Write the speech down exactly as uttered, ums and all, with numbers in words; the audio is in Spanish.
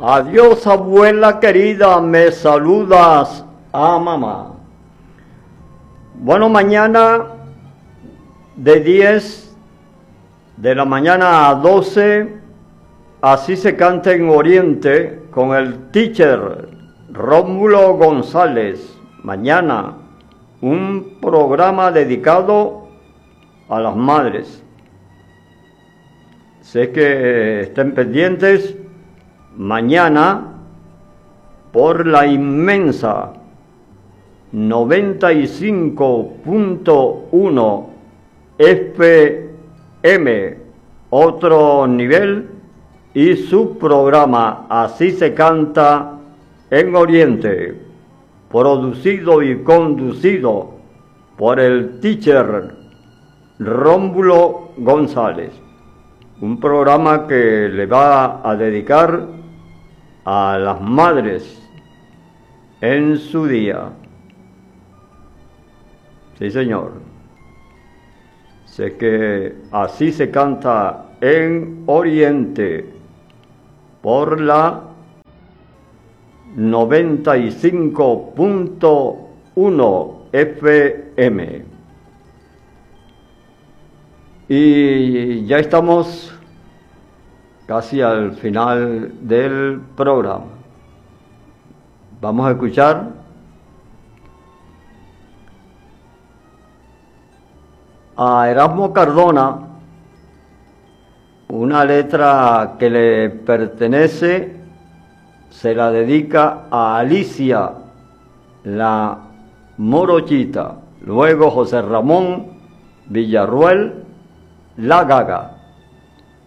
Adiós, abuela querida, me saludas a mamá. Bueno, mañana de diez de la mañana a doce, así se canta en Oriente con el teacher Rómulo González. Mañana un programa dedicado a las madres. Sé que estén pendientes mañana por la inmensa noventa y cinco punto uno F M, otro nivel, y su programa Así se canta en Oriente, producido y conducido por el teacher Rómulo González. Un programa que le va a dedicar a las madres en su día. Sí, señor. Sé que así se canta en Oriente por la noventa y cinco punto uno F M. Y ya estamos casi al final del programa. Vamos a escuchar a Erasmo Cardona, una letra que le pertenece, se la dedica a Alicia, la morochita. Luego José Ramón Villarruel, la Gaga.